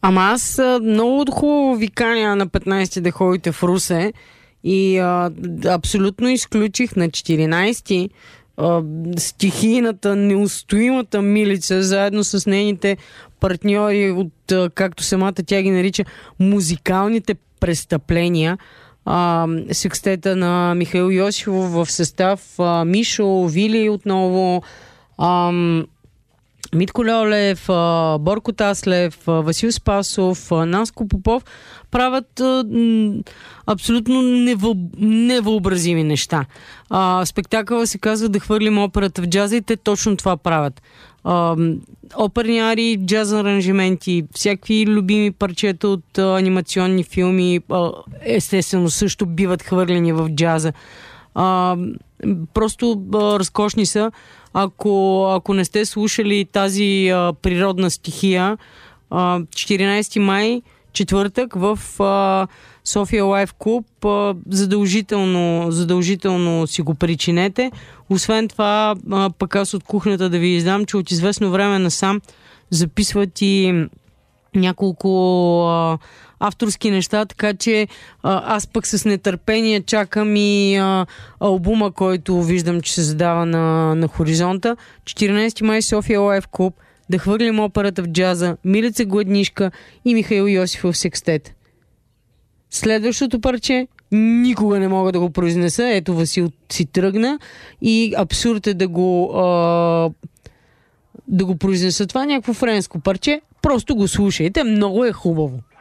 Ама аз много хубаво ви каня на 15 да ходите в Русе и абсолютно изключих на 14 стихийната, неустоимата Милица, заедно с нейните партньори от, както самата тя ги нарича, музикалните престъпления. Секстета на Михаил Йосифов в състав Мишо, Вили отново, Митко Льолев, Борко Таслев, Васил Спасов, Наско Попов правят абсолютно невъобразими неща. Спектакъла се казва "Да хвърлим операта в джаза" и те точно това правят. Оперни арии, джаз аранжименти, всякакви любими парчета от анимационни филми естествено също биват хвърлени в джаза. Просто разкошни са. Ако не сте слушали тази природна стихия, 14 май, четвъртък в София Лайф Клуб, задължително си го причинете. Освен това, пък аз от кухнята да ви издам, че от известно време насам записват и няколко авторски неща, така че аз пък с нетърпение чакам и албума, който виждам, че се задава на хоризонта. 14 май, София Лайф Клуб, "Да хвърлим операта в джаза", Милица Гладнишка и Михаил Йосифов секстет. Следващото парче никога не мога да го произнеса. Ето, Васил си тръгна и абсурд е да го произнеса. Това някакво френско парче. Просто го слушайте. Много е хубаво.